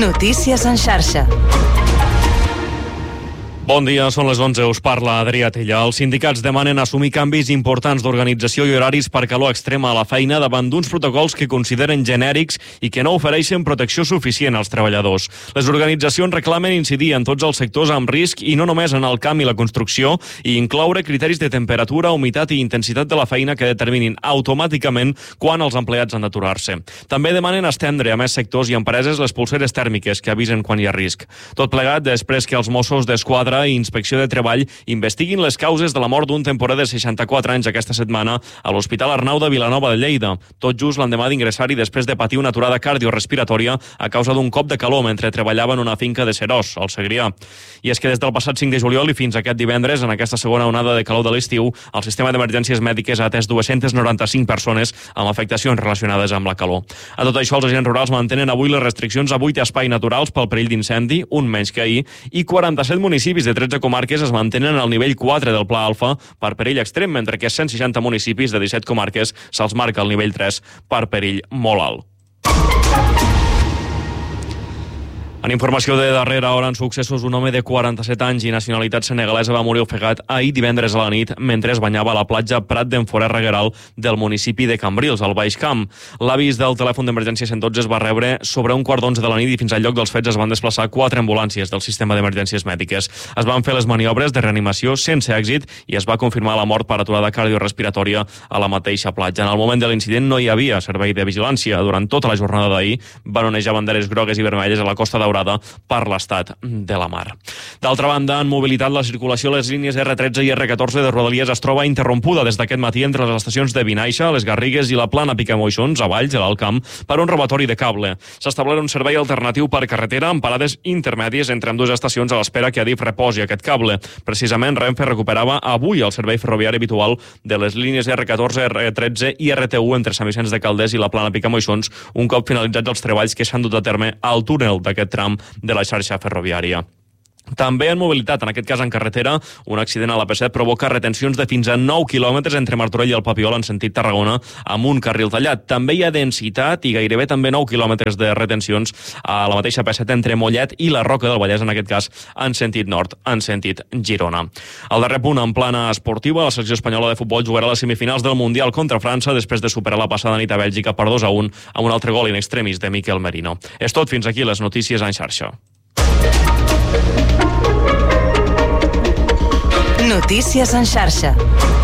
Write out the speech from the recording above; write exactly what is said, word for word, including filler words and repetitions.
Notícies en xarxa. Bon dia, són les onze, us parla Adrià Tella. Els sindicats demanen assumir canvis importants d'organització i horaris per calor extrema a la feina davant d'uns protocols que consideren genèrics i que no ofereixen protecció suficient als treballadors. Les organitzacions reclamen incidir en tots els sectors amb risc i no només en el camp i la construcció, i incloure criteris de temperatura, humitat i intensitat de la feina que determinin automàticament quan els empleats han d'aturar-se. També demanen estendre a més sectors i empreses les pulseres tèrmiques que avisen quan hi ha risc. Tot plegat després que els Mossos d'Esquadra i Inspecció de Treball investiguin les causes de la mort d'un temporer de seixanta-quatre anys aquesta setmana a l'Hospital Arnau de Vilanova de Lleida, tot just l'endemà d'ingressar-hi després de patir una aturada cardiorespiratòria a causa d'un cop de calor mentre treballava en una finca de Serós, al Segrià. I és que des del passat cinc de juliol i fins aquest divendres, en aquesta segona onada de calor de l'estiu, el sistema d'emergències mèdiques ha atès dues-centes noranta-cinc persones amb afectacions relacionades amb la calor. A tot això, els agents rurals mantenen avui les restriccions a vuit espais naturals pel perill d'incendi, un menys que ahir, i quaranta-set municipis de tretze comarques es mantenen al nivell quatre del Pla Alfa per perill extrem, mentre que cent seixanta municipis de disset comarques se'ls marca el nivell tres per perill molt alt. En informació de darrera hora, en successos, un home de quaranta-set anys i nacionalitat senegalesa va morir ofegat ahir divendres a la nit mentre es banyava a la platja Prat d'en Foret Regueral del municipi de Cambrils, al Baix Camp. L'avís del telèfon d'emergència cent dotze es va rebre sobre un quart d'onze de la nit i fins al lloc dels fets es van desplaçar quatre ambulàncies del sistema d'emergències mèdiques. Es van fer les maniobres de reanimació sense èxit i es va confirmar la mort per aturada cardiorespiratòria a la mateixa platja. En el moment de l'incident no hi havia servei de vigilància. Durant tota la jornada d'ahir van onejar banderes grogues i vermelles a la Costa Daurada per l'estat de la mar. D'altra banda, en mobilitat, la circulació a les línies erre tretze i erre catorze de Rodalies es troba interrompuda des d'aquest matí entre les estacions de Vinaixa, les Garrigues i la Plana Picamoixons, a Valls, a l'Alt Camp, per un robatori de cable. S'ha establert un servei alternatiu per carretera amb parades intermèdies entre ambdues estacions a l'espera que Adif reposi aquest cable. Precisament, Renfe recuperava avui el servei ferroviari habitual de les línies erre catorze, erre tretze i erre te u entre Sant Vicenç de Calders i la Plana Picamoixons, un cop finalitzats els treballs que s'han dut a terme al túnel d'aquest tram de la xarxa ferroviària. També en mobilitat, en aquest cas en carretera, un accident a la pe set provoca retencions de fins a nou quilòmetres entre Martorell i el Papiol en sentit Tarragona amb un carril tallat. També hi ha densitat i gairebé també nou quilòmetres de retencions a la mateixa pe set entre Mollet i la Roca del Vallès, en aquest cas en sentit nord, en sentit Girona. El darrer punt en plana esportiva, la selecció espanyola de futbol jugarà a les semifinals del Mundial contra França després de superar la passada nit a Bèlgica per dos a un amb un altre gol in extremis de Miquel Merino. És tot, fins aquí les notícies en xarxa. Notícies en xarxa.